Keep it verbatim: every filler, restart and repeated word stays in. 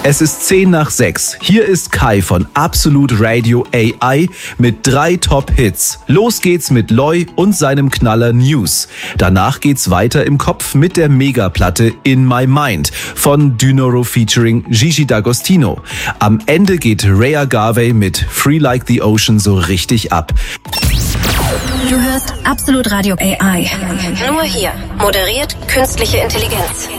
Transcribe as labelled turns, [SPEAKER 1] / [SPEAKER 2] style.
[SPEAKER 1] Es ist zehn nach sechs. Hier ist Kai von Absolut Radio A I mit drei Top-Hits. Los geht's mit Loy und seinem Knaller News. Danach geht's weiter im Kopf mit der Megaplatte In My Mind von Dynoro featuring Gigi D'Agostino. Am Ende geht Ray Agave mit Free Like the Ocean so richtig ab.
[SPEAKER 2] Du hörst Absolut Radio A I. Nur hier. Moderiert künstliche Intelligenz.